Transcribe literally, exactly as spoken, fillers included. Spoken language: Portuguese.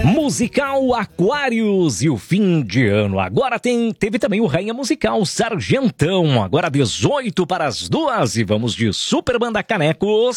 Musical Aquários e o fim de ano. Agora tem, teve também o Rainha Musical Sargentão. Agora dezoito para as duas e vamos de Super Banda Canecos.